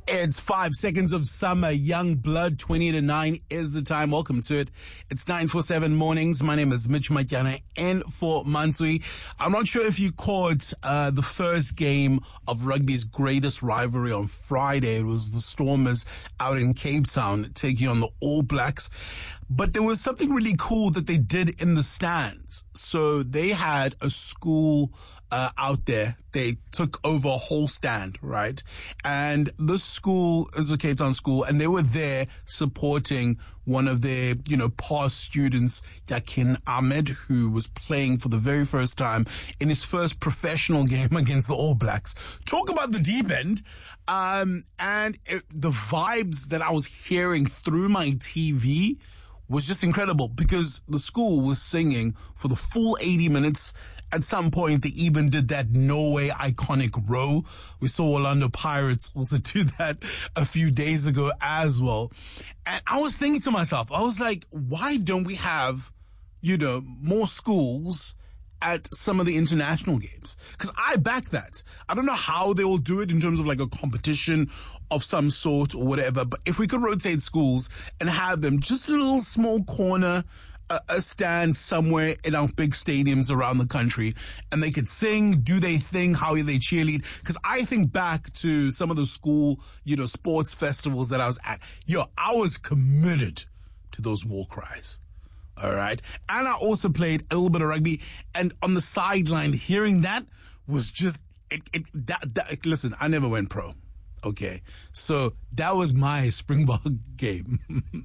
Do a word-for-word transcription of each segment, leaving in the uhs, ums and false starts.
It's five seconds of summer. Young blood, twenty to nine is the time. Welcome to it. It's nine forty-seven mornings. My name is Mitch Matyana in for Mansui. I'm not sure if you caught uh, the first game of rugby's greatest rivalry on Friday. It was the Stormers out in Cape Town taking on the All Blacks. But there was something really cool that they did in the stands. So they had a school uh, out there. They took over a whole stand, right? And this school is a Cape Town school, and they were there supporting one of their, you know, past students, Yakin Ahmed, who was playing for the very first time in his first professional game against the All Blacks. Talk about the deep end. Um, and it, the vibes that I was hearing through my T V was just incredible because the school was singing for the full eighty minutes. At some point, they even did that Norway iconic row. We saw Orlando Pirates also do that a few days ago as well. And I was thinking to myself, I was like, why don't we have, you know, more schools at some of the international games? Because I back that. I don't know how they will do it in terms of like a competition of some sort or whatever, but if we could rotate schools and have them just in a little small corner, a, a stand somewhere in our big stadiums around the country, and they could sing, do their thing, how they cheerlead. Because I think back to some of the school, you know, sports festivals that I was at. Yo, I was committed to those war cries. All right. And I also played a little bit of rugby, and on the sideline, hearing that was just, it, it, that, that, listen, I never went pro. Okay. So that was my Springbok game.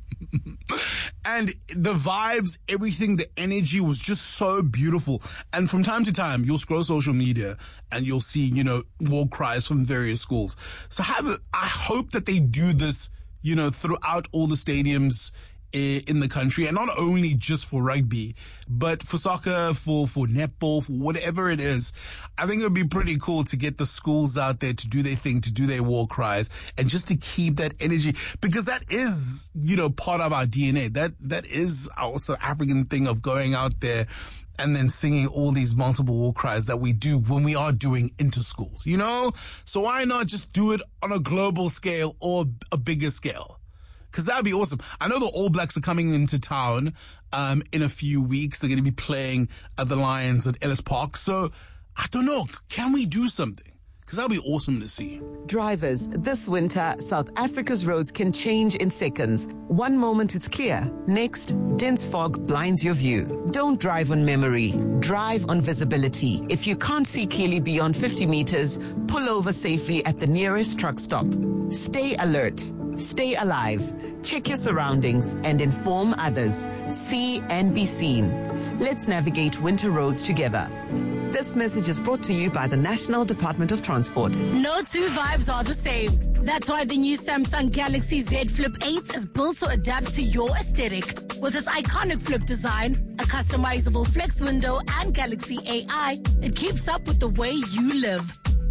And the vibes, everything, the energy was just so beautiful. And from time to time, you'll scroll social media and you'll see, you know, war cries from various schools. So have, I hope that they do this, you know, throughout all the stadiums in the country, and not only just for rugby, but for soccer, for, for netball, for whatever it is. I think it would be pretty cool to get the schools out there to do their thing, to do their war cries, and just to keep that energy, because that is, you know, part of our D N A. That, that is our South African thing of going out there and then singing all these multiple war cries that we do when we are doing inter schools, you know? So why not just do it on a global scale or a bigger scale? Because that would be awesome. I know the All Blacks are coming into town um, in a few weeks. They're going to be playing at the Lions at Ellis Park. So, I don't know. Can we do something? Because that would be awesome to see. Drivers, this winter, South Africa's roads can change in seconds. One moment it's clear. Next, dense fog blinds your view. Don't drive on memory. Drive on visibility. If you can't see clearly beyond fifty meters, pull over safely at the nearest truck stop. Stay alert. Stay alive, check your surroundings, and inform others. See and be seen. Let's navigate winter roads together. This message is brought to you by the National Department of Transport. No two vibes are the same. That's why the new Samsung Galaxy Z Flip eight is built to adapt to your aesthetic. With its iconic flip design, a customizable flex window, and Galaxy A I, it keeps up with the way you live.